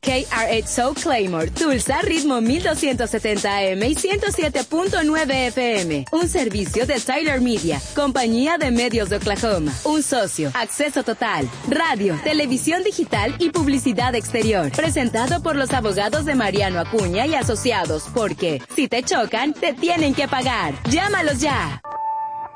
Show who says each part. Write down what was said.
Speaker 1: KRH Soul Claymore, Tulsa, ritmo 1270 AM y 107.9 FM. Un servicio de Tyler Media, compañía de medios de Oklahoma. Un socio, acceso total, radio, televisión digital y publicidad exterior. Presentado por los abogados de Mariano Acuña y Asociados, porque si te chocan, te tienen que pagar. Llámalos ya.